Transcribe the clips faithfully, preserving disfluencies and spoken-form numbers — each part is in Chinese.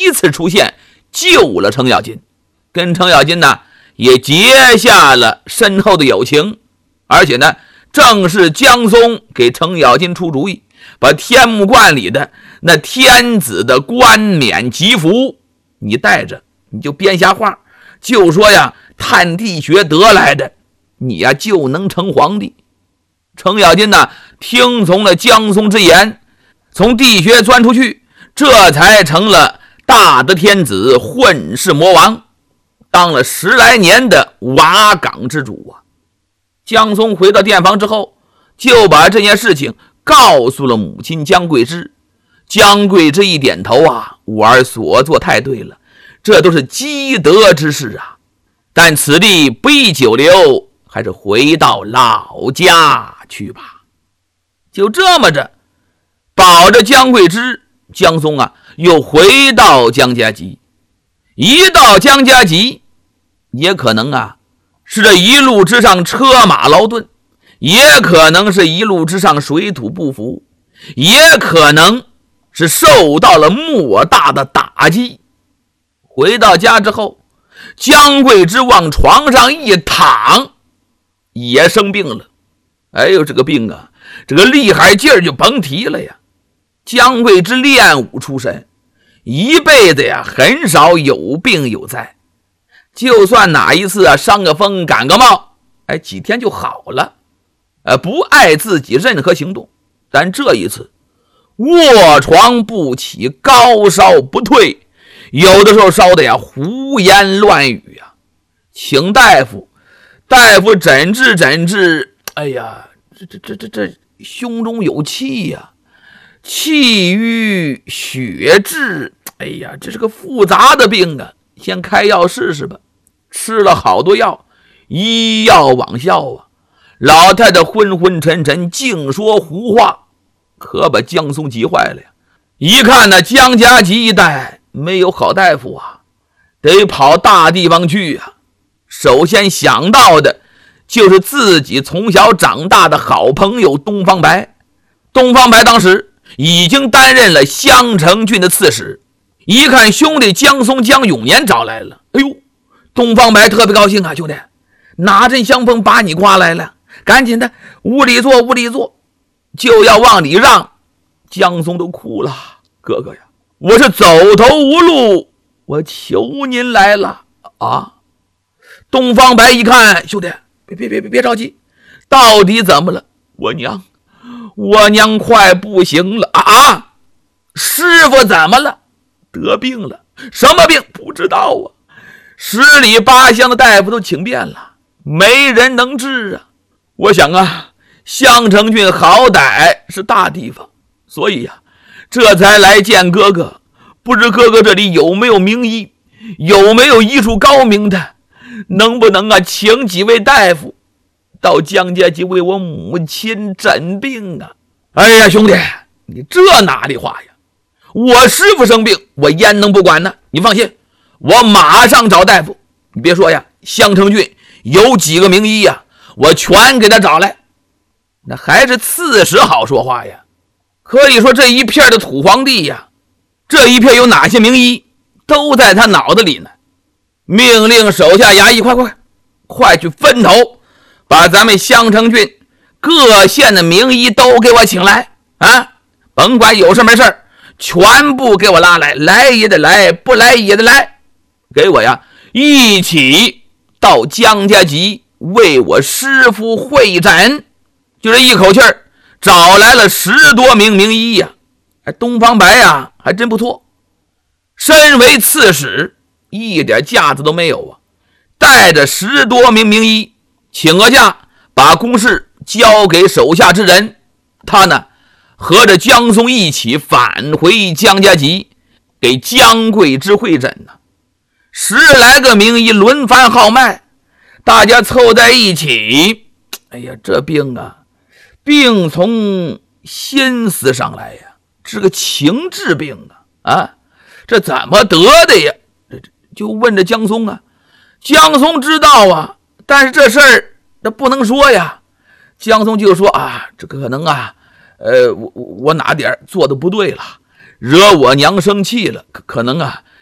一次出现，救了程咬金，跟程咬金呢也结下了深厚的友情。而且呢，正是江松给程咬金出主意，把天目观里的那天子的冠冕吉服你带着，你就编瞎话，就说呀探地穴得来的，你呀就能成皇帝。程咬金呢听从了江松之言，从地穴钻出去，这才成了大德天子，混世魔王，当了十来年的瓦岗之主啊。江松回到殿房之后，就把这件事情告诉了母亲江桂枝。江桂枝一点头啊，我儿所做太对了，这都是积德之事啊。但此地不宜久留，还是回到老家去吧。就这么着，保着江桂枝，江松啊又回到江家集。一到江家集，也可能啊是这一路之上车马劳顿，也可能是一路之上水土不服，也可能是受到了莫大的打击。回到家之后，江桂枝往床上一躺，也生病了。哎呦，这个病啊，这个厉害劲儿就甭提了呀。江桂枝练武出身，一辈子呀很少有病有灾，就算哪一次啊伤个风感个冒，哎几天就好了，呃不碍自己任何行动。但这一次卧床不起，高烧不退，有的时候烧的呀胡言乱语呀。请大夫，大夫诊治诊治，哎呀，这这这这这胸中有气呀，气郁血滞，哎呀，这是个复杂的病啊，先开药试试吧。吃了好多药，医药往效啊，老太太昏昏沉沉，净说胡话，可把江松急坏了呀。一看呢江家集一带没有好大夫啊，得跑大地方去啊。首先想到的就是自己从小长大的好朋友东方白。东方白当时已经担任了襄城郡的刺史，一看兄弟江松江永年找来了，哎呦，东方白特别高兴啊，兄弟，哪阵香风把你刮来了，赶紧的屋里坐屋里坐，就要往里让。江松都哭了，哥哥呀，我是走投无路，我求您来了啊。东方白一看，兄弟别别别别别着急，到底怎么了？我娘我娘快不行了啊啊！师傅怎么了？得病了。什么病？不知道啊。十里八乡的大夫都请遍了，没人能治啊。我想啊，襄城郡好歹是大地方，所以啊，这才来见哥哥。不知哥哥这里有没有名医，有没有医术高明的，能不能啊请几位大夫到江家集为我母亲诊病啊？哎呀，兄弟，你这哪里话呀？我师傅生病，我焉能不管呢？你放心，我马上找大夫。你别说呀，襄城郡有几个名医呀，我全给他找来。那还是刺史好说话呀。可以说这一片的土皇帝呀，这一片有哪些名医都在他脑子里呢。命令手下衙役，快快快去分头把咱们襄城郡各县的名医都给我请来啊！甭管有事没事，全部给我拉来，来也得来，不来也得来，给我呀一起到江家集为我师父会诊。就这一口气儿找来了十多名名医呀、啊！东方白呀还真不错，身为刺史一点架子都没有啊，带着十多名名医请个假，把公事交给手下之人，他呢和着江松一起返回江家集，给江桂枝会诊呢。十来个名医轮番号脉，大家凑在一起，哎呀，这病啊，病从心思上来呀，是个情志病啊啊，这怎么得的呀？就问着江松啊，江松知道啊，但是这事儿那不能说呀。江松就说啊，这个可能啊，呃，我我哪点做的不对了，惹我娘生气了，可可能啊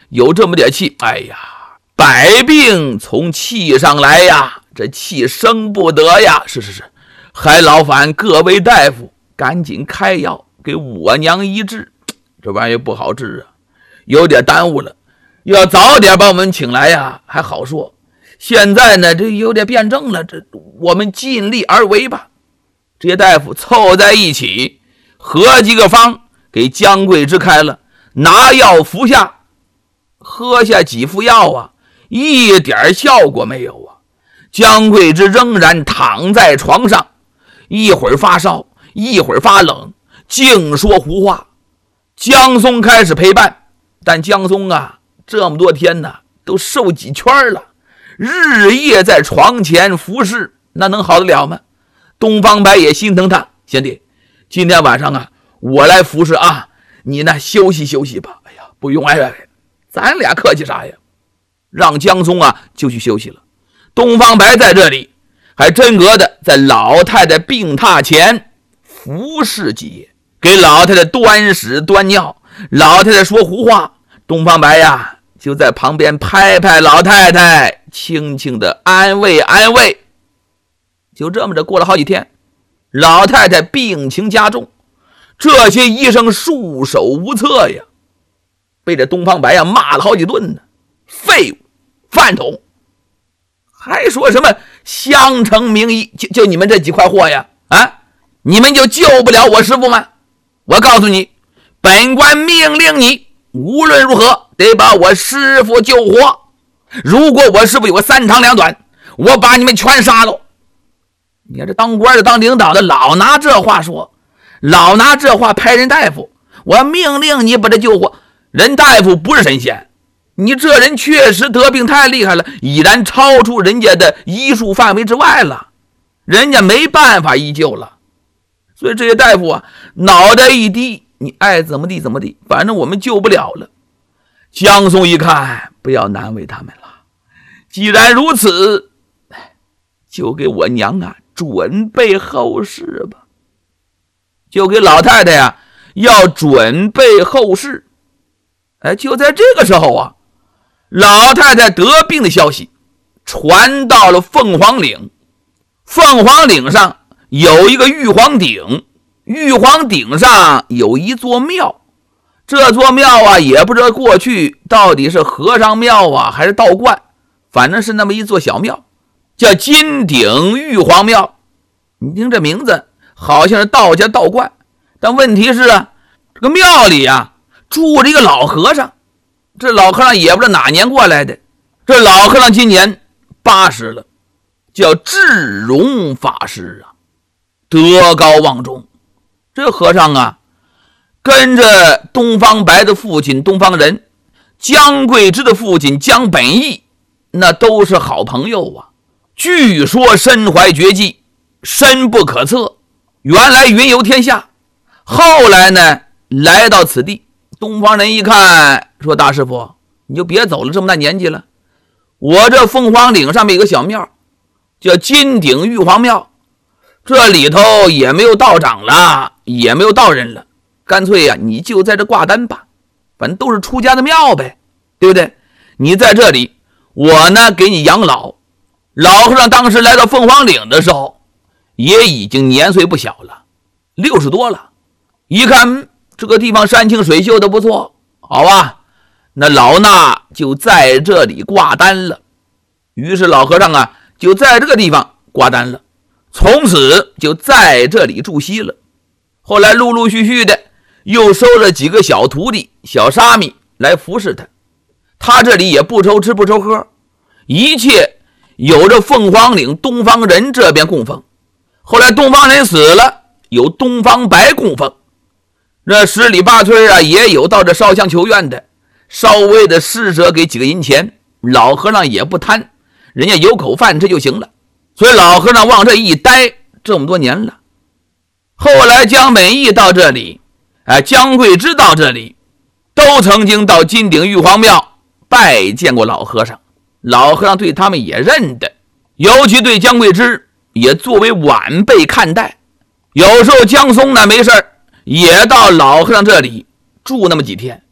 有这么点气，哎呀，百病从气上来呀，这气生不得呀。是是是，还劳烦各位大夫赶紧开药给我娘医治，这玩意儿不好治啊，有点耽误了，要早点把我们请来呀还好说，现在呢这有点变正了，这我们尽力而为吧。这些大夫凑在一起合几个方给姜桂枝开了，拿药服下，喝下几副药啊，一点效果没有啊。姜桂枝仍然躺在床上，一会儿发烧，一会儿发冷，净说胡话。姜松开始陪伴，但姜松啊，这么多天呢，都瘦几圈了，日夜在床前服侍，那能好得了吗？东方白也心疼他，贤弟，今天晚上啊，我来服侍啊，你呢休息休息吧。哎呀，不用，哎呀，咱俩客气啥呀？让姜松啊就去休息了。东方白在这里还真格的在老太太病榻前服侍几夜，给老太太端屎端尿，老太太说胡话，东方白呀就在旁边拍拍老太太，轻轻的安慰安慰。就这么着过了好几天，老太太病情加重，这些医生束手无策呀，被这东方白呀骂了好几顿呢，废物饭桶，还说什么襄城名医，就就你们这几块货呀啊，你们就救不了我师父吗？我告诉你，本官命令你无论如何得把我师父救活，如果我师父有个三长两短，我把你们全杀了。你看这当官的当领导的老拿这话说，老拿这话拍人大夫，我命令你把他救活。人大夫不是神仙，你这人确实得病太厉害了，已然超出人家的医术范围之外了，人家没办法医救了。所以这些大夫啊，脑袋一低，你爱怎么地怎么地，反正我们救不了了。姜松一看，不要难为他们了，既然如此，就给我娘啊准备后事吧，就给老太太呀要准备后事。哎，就在这个时候啊，老太太得病的消息传到了凤凰岭。凤凰岭上有一个玉皇顶，玉皇顶上有一座庙，这座庙啊也不知道过去到底是和尚庙啊还是道观，反正是那么一座小庙，叫金顶玉皇庙。你听这名字好像是道家道观，但问题是啊，这个庙里啊住着一个老和尚，这老和尚也不知道哪年过来的，这老和尚今年八十了，叫智荣法师啊，德高望重。这和尚啊跟着东方白的父亲东方仁，姜桂枝的父亲姜本义，那都是好朋友啊，据说身怀绝技，深不可测，原来云游天下，后来呢来到此地。东方人一看说，大师傅你就别走了，这么大年纪了，我这凤凰岭上面有个小庙叫金顶玉皇庙，这里头也没有道长了，也没有道人了，干脆呀、啊、你就在这挂单吧，反正都是出家的庙呗，对不对？你在这里，我呢给你养老。老和尚当时来到凤凰岭的时候也已经年岁不小了，六十多了，一看这个地方山清水秀的不错，好啊，那老衲就在这里挂单了。于是老和尚啊就在这个地方挂单了，从此就在这里住息了。后来陆陆续续的又收了几个小徒弟小沙弥来服侍他，他这里也不愁吃不愁喝，一切有着凤凰岭东方人这边供奉。后来东方人死了，有东方白供奉，这十里八村啊也有到这烧香求愿的，稍微的施舍给几个银钱，老和尚也不贪，人家有口饭吃就行了。所以老和尚往这一待这么多年了。后来姜本义到这里，哎，姜桂枝到这里，都曾经到金顶玉皇庙拜见过老和尚，老和尚对他们也认得，尤其对姜桂枝也作为晚辈看待。有时候姜松呢没事也到老和尚这里住那么几天，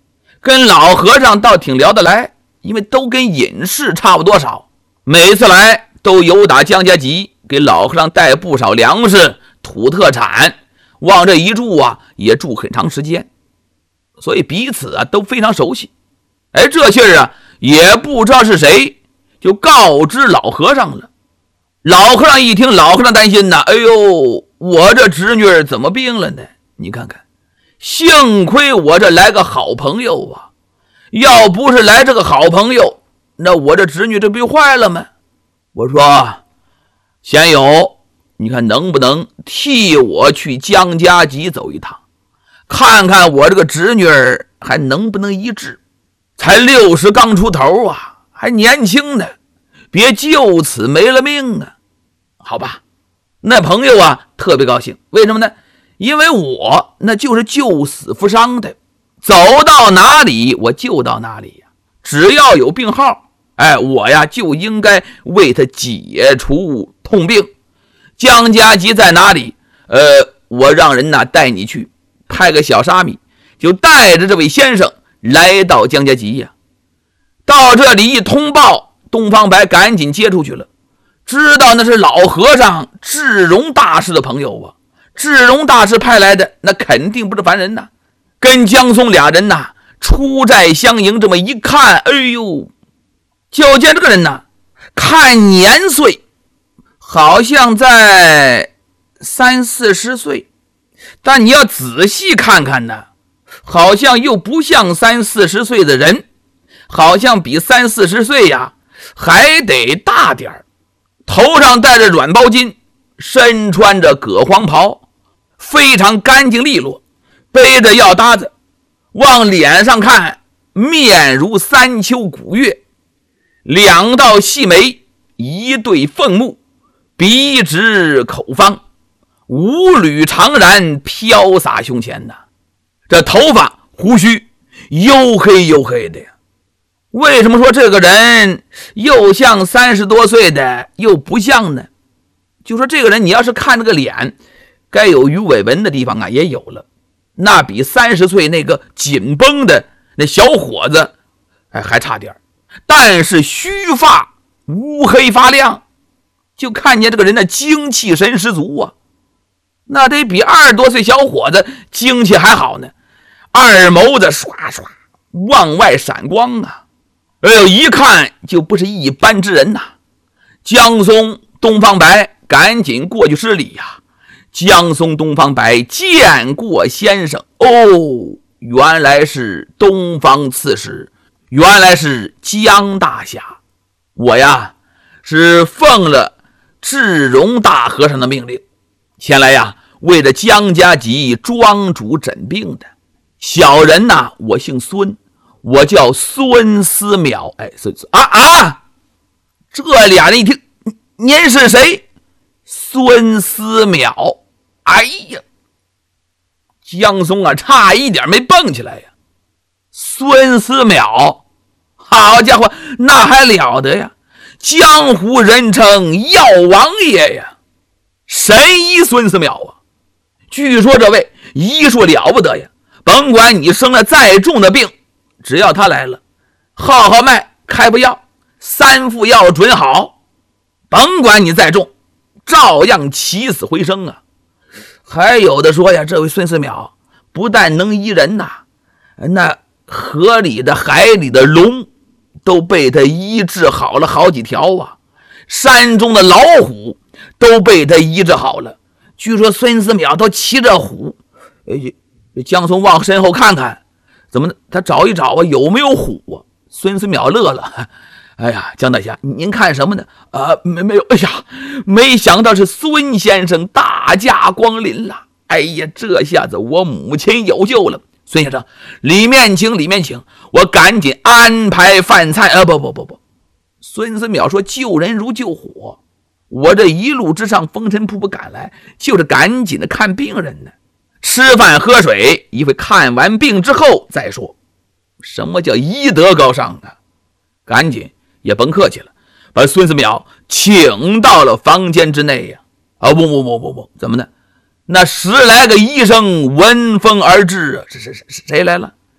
跟老和尚倒挺聊得来，因为都跟隐士差不多少，每次来都由打江家集给老和尚带不少粮食土特产，往这一住啊也住很长时间，所以彼此啊都非常熟悉。哎，这信儿啊也不知道是谁就告知老和尚了。老和尚一听，老和尚担心呐，哎呦，我这侄女怎么病了呢？你看看，幸亏我这来个好朋友啊，要不是来这个好朋友，那我这侄女这不就坏了吗？我说，贤友，你看能不能替我去江家集走一趟，看看我这个侄女儿还能不能医治？才六十刚出头啊，还年轻呢，别就此没了命啊！好吧，那朋友啊特别高兴，为什么呢？因为我那就是救死扶伤的，走到哪里我救到哪里呀，只要有病号，哎，我呀就应该为他解除痛病。江家集在哪里？呃，我让人呐带你去，派个小沙弥就带着这位先生来到江家集呀。到这里一通报，东方白赶紧接出去了，知道那是老和尚智荣大师的朋友啊。智荣大师派来的，那肯定不是凡人呐。跟江松俩人呐出寨相迎，这么一看，哎呦，就见这个人呐，看年岁好像在三四十岁，但你要仔细看看呢，好像又不像三四十岁的人，好像比三四十岁呀还得大点儿。头上戴着软包巾，身穿着葛黄袍，非常干净利落，背着药搭子，往脸上看，面如三秋古月，两道细眉，一对凤目，鼻直口方，五缕长髯飘洒胸前呐。这头发胡须黝黑黝黑的呀。为什么说这个人又像三十多岁的又不像呢？就说这个人你要是看这个脸，该有鱼尾纹的地方啊也有了，那比三十岁那个紧绷的那小伙子哎还差点，但是须发乌黑发亮，就看见这个人的精气神十足啊，那得比二十多岁小伙子精气还好呢，二眸子刷刷往外闪光啊，哎呦，一看就不是一般之人呐。江松、东方白赶紧过去施礼呀。江松、东方白见过先生，哦，原来是东方刺史，原来是江大侠。我呀是奉了智荣大和尚的命令，前来呀为了江家集庄主诊病的。小人呐，我姓孙，我叫孙思邈。哎，孙啊啊！这俩人一听，您是谁？孙思邈。哎呀，江松啊，差一点没蹦起来呀！孙思邈，好家伙，那还了得呀！江湖人称药王爷呀，神医孙思邈啊！据说这位医术了不得呀，甭管你生了再重的病，只要他来了，号号脉，开副药，三副药准好，甭管你再重，照样起死回生啊！还有的说呀，这位孙思邈不但能医人呐，那河里的海里的龙都被他医治好了好几条啊，山中的老虎都被他医治好了。据说孙思邈都骑着虎，哎，江松往身后看看，怎么他找一找啊，有没有虎啊？孙思邈乐了，哎呀，江大侠，您看什么呢？啊，没没有，哎呀，没想到是孙先生大驾光临了。哎呀，这下子我母亲有救了。孙先生，里面请，里面请，我赶紧安排饭菜。啊，不不不不，孙思邈说救人如救火，我这一路之上风尘仆仆赶来，就是赶紧的看病人呢。吃饭喝水，一会看完病之后再说。什么叫医德高尚啊？赶紧也甭客气了，把孙思邈请到了房间之内呀！啊，不不不不不，怎么呢？那十来个医生闻风而至啊！是是是，谁来了？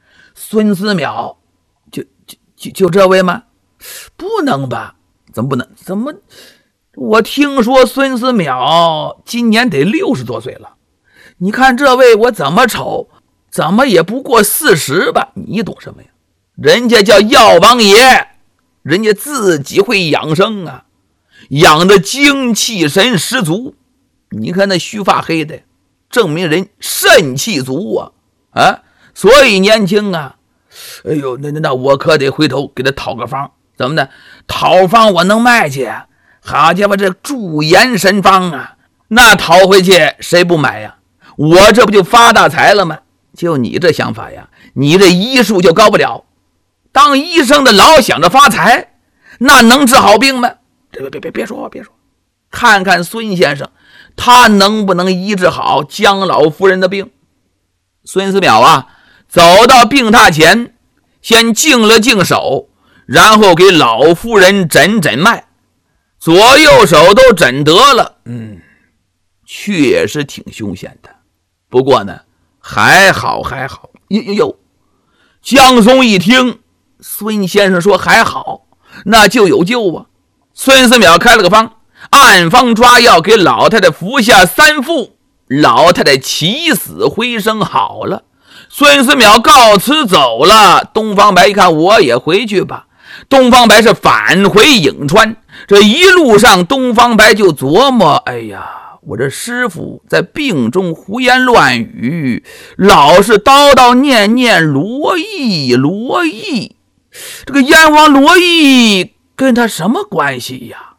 孙思邈，就就就就这位吗？不能吧？怎么不能？怎么？我听说孙思邈今年得六十多岁了。你看这位，我怎么瞅，怎么也不过四十吧？你懂什么呀？人家叫药王爷，人家自己会养生啊，养的精气神十足。你看那须发黑的，证明人肾气足啊啊，所以年轻啊。哎呦，那那那我可得回头给他讨个方，怎么的？讨方我能卖去？好家伙，这驻颜神方啊，那讨回去谁不买呀？我这不就发大财了吗？就你这想法呀，你这医术就高不了。当医生的老想着发财，那能治好病吗？别别别别说别说，看看孙先生，他能不能医治好姜老夫人的病？孙思邈啊，走到病榻前，先净了净手，然后给老夫人诊诊脉，左右手都诊得了。嗯，确实挺凶险的。不过呢，还好还好。哟哟哟，江松一听孙先生说还好，那就有救啊。孙思邈开了个方，按方抓药给老太太服下三副，老太太起死回生好了。孙思邈告辞走了。东方白一看，我也回去吧。东方白是返回颍川，这一路上东方白就琢磨，哎呀，我这师傅在病中胡言乱语，老是叨叨念念罗毅罗毅，这个燕王罗毅跟他什么关系呀？